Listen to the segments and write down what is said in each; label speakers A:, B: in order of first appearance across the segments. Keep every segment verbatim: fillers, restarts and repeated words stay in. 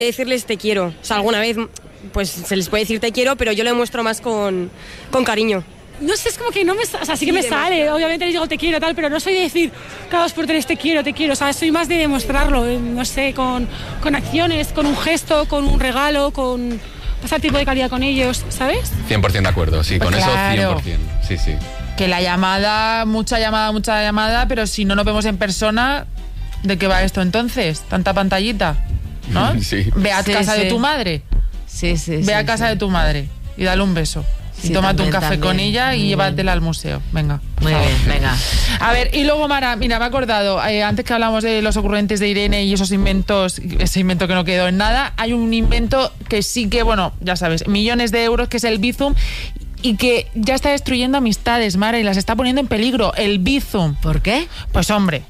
A: Decirles te quiero, o sea, alguna vez pues se les puede decir te quiero, pero yo lo demuestro más con, con cariño.
B: No sé, es como que no me... O sea, sí que me sale, obviamente les digo te quiero tal, pero no soy de decir cada dos por tres te quiero, te quiero. O sea, soy más de demostrarlo, no sé, con, con acciones, con un gesto, con un regalo, con pasar tiempo de calidad con ellos, ¿sabes?
C: cien por ciento de acuerdo, sí,
D: Pues
C: con
D: claro.
C: eso cien por ciento, sí, sí.
D: Que la llamada, mucha llamada, mucha llamada, pero si no nos vemos en persona, ¿de qué va esto entonces? Tanta pantallita, ¿no?
C: Sí.
D: Ve a
E: Sí,
D: casa
E: sí.
D: de tu madre,
E: Sí, sí,
D: ve
E: sí,
D: a casa
E: sí.
D: de tu madre y dale un beso. Y
E: Sí,
D: tómate
E: también,
D: un café
E: también.
D: con ella y
E: Muy
D: llévatela al museo. Venga. por
E: Muy
D: favor.
E: bien, venga.
D: A ver, y luego, Mara, mira, me he acordado, eh, antes que hablamos de los ocurrentes de Irene y esos inventos, ese invento que no quedó en nada, hay un invento que sí que, bueno, ya sabes, millones de euros, que es el Bizum, y que ya está destruyendo amistades, Mara, y las está poniendo en peligro, el Bizum.
E: ¿Por qué?
D: Pues hombre,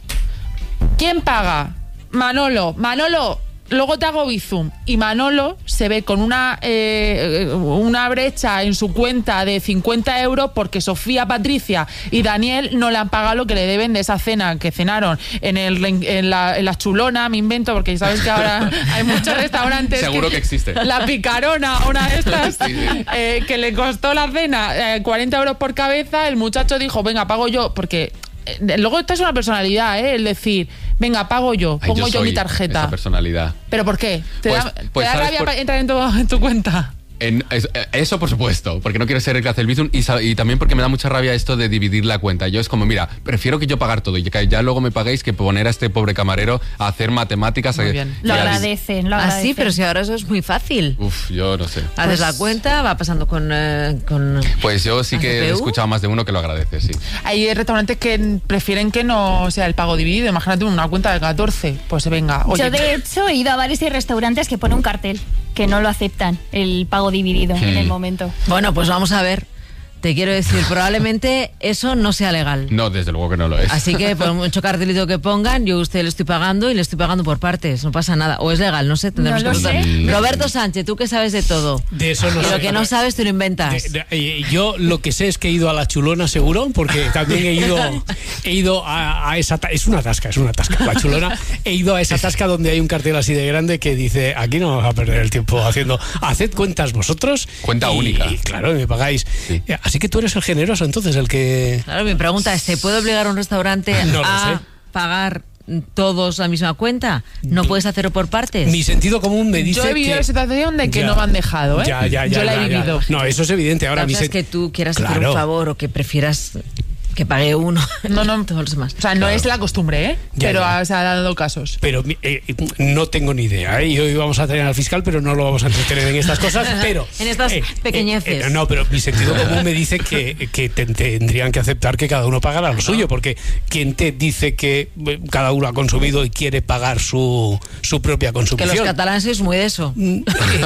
D: ¿quién paga? Manolo, Manolo, luego te hago Bizum. Y Manolo se ve con una, eh, una brecha en su cuenta de cincuenta euros porque Sofía, Patricia y Daniel no le han pagado lo que le deben de esa cena que cenaron en, el, en, la, en la Chulona, me invento, porque sabes que ahora hay muchos restaurantes.
C: Seguro que existe.
D: La Picarona, una de estas,
C: Sí, sí.
D: eh, que le costó la cena eh, cuarenta euros por cabeza. El muchacho dijo, venga, pago yo, porque... Eh, luego esta es una personalidad, ¿eh? El decir, venga, pago yo,
C: Ay,
D: pongo
C: yo
D: yo,
C: soy
D: mi tarjeta.
C: esa personalidad.
D: ¿Pero por qué? ¿Te
C: Pues-
D: da,
C: pues,
D: te da
C: ¿sabes
D: rabia
C: por-
D: para entrar en tu, en tu cuenta?
C: En, es- eso por supuesto, porque no quiero ser el que hace el Bizum y, sa- y también porque me da mucha rabia esto de dividir la cuenta. Yo es como, mira, prefiero que yo pagar todo y que ya luego me paguéis que poner a este pobre camarero a hacer matemáticas.
D: Muy
C: a-
D: bien.
C: que
F: Lo
C: a-
F: agradecen, lo
E: Ah,
F: agradecen.
E: sí, pero si ahora eso es muy fácil.
C: Uf, yo no sé.
E: Haces la cuenta, va pasando con... eh, con
C: Pues yo sí
E: ¿La
C: que
E: C P U?
C: he escuchado más de uno que lo agradece, sí.
D: Hay restaurantes que prefieren que no sea el pago dividido. Imagínate una cuenta de catorce. Pues venga, oye.
F: Yo de hecho he ido a bares y restaurantes que pone un cartel que no lo aceptan, el pago dividido en el momento.
E: Bueno, pues vamos a ver. Te quiero decir, probablemente eso no sea legal.
C: No, desde luego que no lo es.
E: Así que por mucho cartelito que pongan, yo a usted le estoy pagando y le estoy pagando por partes. No pasa nada. O es legal, no sé. Tendremos
F: No
E: que
F: lo
E: preguntar.
F: sé.
E: Roberto Sánchez, tú que sabes de todo.
G: De eso no
E: Y
G: sé.
E: lo que no sabes, tú lo inventas.
G: De- de- eh, yo lo que sé es que he ido a la Chulona seguro, porque también he ido he ido a, a esa ta- es una tasca, es una tasca la Chulona. He ido a esa tasca donde hay un cartel así de grande que dice, aquí no vamos a perder el tiempo haciendo, haced cuentas vosotros.
C: Cuenta
G: y-
C: única.
G: Y claro, me pagáis.
C: Sí.
G: Eh, Así que tú eres el generoso entonces, el que...
E: Claro, mi pregunta es, ¿se puede obligar a un restaurante
G: No lo
E: a
G: sé.
E: pagar todos la misma cuenta? ¿No puedes hacerlo por partes?
G: Mi sentido común me dice
D: Yo he vivido
G: que...
D: la situación de que
G: Ya.
D: no me han dejado, ¿eh?
G: Ya, ya, ya,
D: Yo la he
G: ya, ya.
D: vivido.
G: No, eso es evidente. Ahora
E: La
G: mi
E: cosa es
G: sen-
E: que tú quieras hacer
G: Claro.
E: un favor o que prefieras que pague uno.
D: No, no.
E: Todos los demás.
D: O sea, no es la costumbre, ¿eh?
G: Ya,
D: pero
G: ya.
D: ha- se ha dado casos.
G: Pero eh, no tengo ni idea, ¿eh? Y hoy vamos a tener al fiscal, pero no lo vamos a entretener en estas cosas, pero...
E: En estas
G: eh,
E: pequeñeces.
G: eh, no, pero mi sentido común me dice que, que te- tendrían que aceptar que cada uno pagara lo suyo, porque quien te dice que eh, cada uno ha consumido y quiere pagar su, su propia
E: Que
G: consumición.
E: los catalanes es muy de eso.
G: Eh,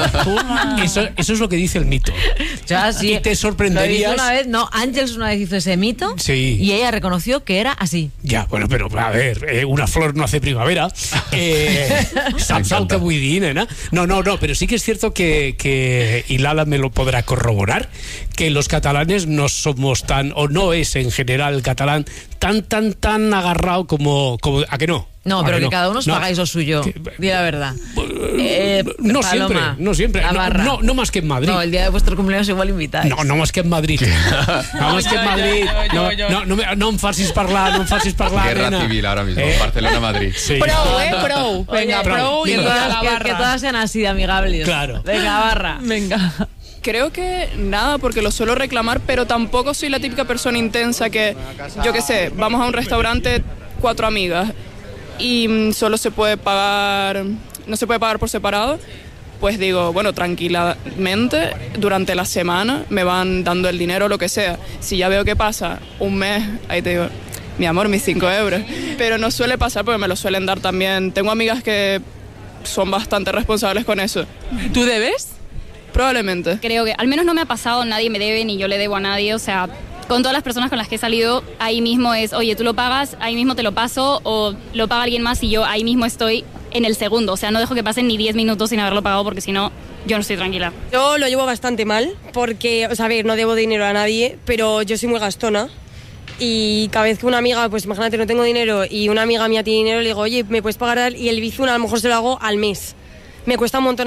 G: eso, eso es lo que dice el mito.
E: Ya, sí.
G: Y te
E: Lo hizo
G: sorprenderías...
E: una vez, no, Ángels una vez hizo ese mito
G: Sí.
E: y ella reconoció que era así.
G: Ya, bueno, pero a ver, eh, una flor no hace primavera. Eh, saps el que vull dir, nena? No, no, no, pero sí que es cierto que, que, y Lala me lo podrá corroborar, que los catalanes no somos tan, o no es en general el catalán tan, tan, tan agarrado como, como ¿a que no?
E: No,
G: ¿A
E: pero que
G: no?
E: cada uno os
G: No.
E: pagáis lo suyo.
G: Que-
E: Di la verdad. Eh,
G: No
E: Paloma,
G: siempre, no siempre.
E: la
G: No,
E: barra.
G: no, no más que en Madrid.
E: No, el día de vuestro cumpleaños igual invitáis.
G: No, no más que en Madrid. No más que en Madrid. No, no, no, me- no em facis parlar, no em facis parlar,
C: Guerra
G: nena.
C: civil ahora mismo,
G: Eh,
C: Barcelona-Madrid.
G: Sí.
D: Pro, ¿eh? Pro. Venga,
E: Oye,
D: pro y
E: que,
G: mira,
D: toda
E: todas,
D: la
E: que-
D: barra.
E: que todas sean así de amigables.
G: Claro.
E: Venga, barra.
D: Venga.
H: Creo que nada, porque lo suelo reclamar, pero tampoco soy la típica persona intensa que, yo qué sé, vamos a un restaurante, cuatro amigas, y mm, solo se puede pagar, no se puede pagar por separado. Pues digo, bueno, tranquilamente, durante la semana me van dando el dinero o lo que sea. Si ya veo que pasa un mes, ahí te digo, mi amor, mis cinco euros. Pero no suele pasar porque me lo suelen dar también. Tengo amigas que son bastante responsables con eso.
D: ¿Tú debes?
H: Probablemente.
F: Creo que al menos no me ha pasado, nadie me debe ni yo le debo a nadie, o sea, con todas las personas con las que he salido, ahí mismo es, oye, tú lo pagas, ahí mismo te lo paso, o lo paga alguien más y yo ahí mismo estoy en el segundo, o sea, no dejo que pasen ni diez minutos sin haberlo pagado porque si no, yo no estoy tranquila.
A: Yo lo llevo bastante mal porque, o sea, a ver, no debo dinero a nadie, pero yo soy muy gastona. Y cada vez que una amiga, pues imagínate, no tengo dinero y una amiga mía tiene dinero, le digo, oye, ¿me puedes pagar? Y el Bizum a lo mejor se lo hago al mes. me cuesta un montón